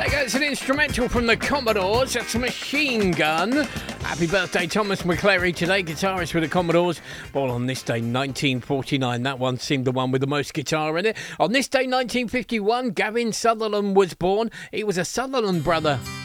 It's an instrumental from the Commodores. That's Machine Gun. Happy birthday, Thomas McClary today, guitarist with the Commodores. Born on this day, 1949. That one seemed the one with the most guitar in it. On this day, 1951, Gavin Sutherland was born. He was a Sutherland brother.